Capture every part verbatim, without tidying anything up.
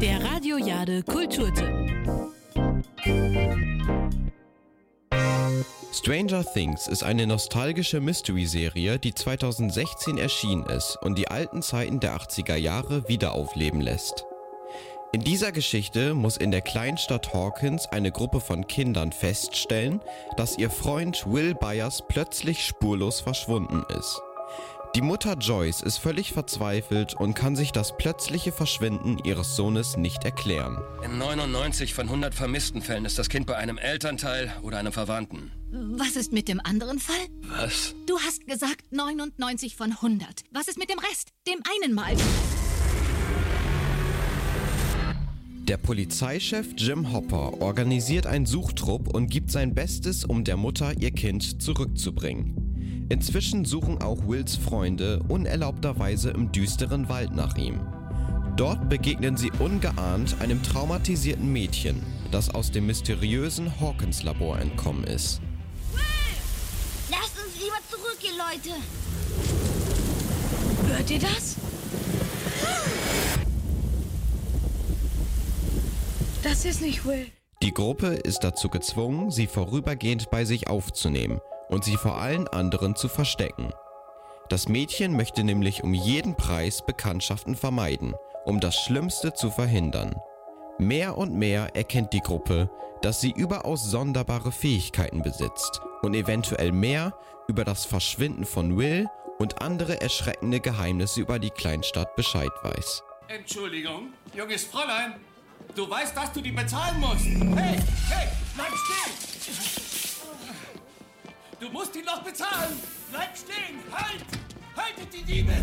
Der Radio Jade Kulturtipp. Stranger Things ist eine nostalgische Mystery-Serie, die zweitausendsechzehn erschienen ist und die alten Zeiten der achtziger Jahre wieder aufleben lässt. In dieser Geschichte muss in der Kleinstadt Hawkins eine Gruppe von Kindern feststellen, dass ihr Freund Will Byers plötzlich spurlos verschwunden ist. Die Mutter Joyce ist völlig verzweifelt und kann sich das plötzliche Verschwinden ihres Sohnes nicht erklären. In neunundneunzig von hundert vermissten Fällen ist das Kind bei einem Elternteil oder einem Verwandten. Was ist mit dem anderen Fall? Was? Du hast gesagt neunundneunzig von hundert. Was ist mit dem Rest? Dem einen Mal? Der Polizeichef Jim Hopper organisiert einen Suchtrupp und gibt sein Bestes, um der Mutter ihr Kind zurückzubringen. Inzwischen suchen auch Wills Freunde unerlaubterweise im düsteren Wald nach ihm. Dort begegnen sie ungeahnt einem traumatisierten Mädchen, das aus dem mysteriösen Hawkins-Labor entkommen ist. Will! Lasst uns lieber zurück, ihr Leute! Hört ihr das? Das ist nicht Will. Die Gruppe ist dazu gezwungen, sie vorübergehend bei sich aufzunehmen und sie vor allen anderen zu verstecken. Das Mädchen möchte nämlich um jeden Preis Bekanntschaften vermeiden, um das Schlimmste zu verhindern. Mehr und mehr erkennt die Gruppe, dass sie überaus sonderbare Fähigkeiten besitzt und eventuell mehr über das Verschwinden von Will und andere erschreckende Geheimnisse über die Kleinstadt Bescheid weiß. Entschuldigung, junges Fräulein. Du weißt, dass du die bezahlen musst. Hey, hey, bleib stehen. Du musst ihn noch bezahlen. Bleib stehen. Halt. Haltet die Diebe.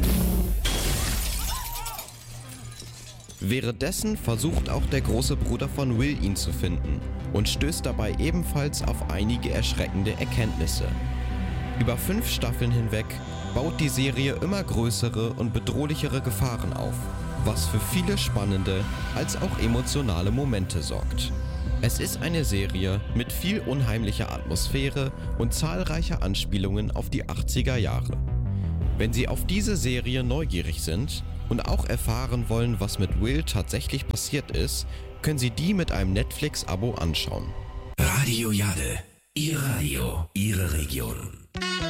Währenddessen versucht auch der große Bruder von Will ihn zu finden und stößt dabei ebenfalls auf einige erschreckende Erkenntnisse. Über fünf Staffeln hinweg baut die Serie immer größere und bedrohlichere Gefahren auf, was für viele spannende als auch emotionale Momente sorgt. Es ist eine Serie mit viel unheimlicher Atmosphäre und zahlreicher Anspielungen auf die achtziger Jahre. Wenn Sie auf diese Serie neugierig sind und auch erfahren wollen, was mit Will tatsächlich passiert ist, können Sie die mit einem Netflix-Abo anschauen. Radio Jade, Ihr Radio, Ihre Region.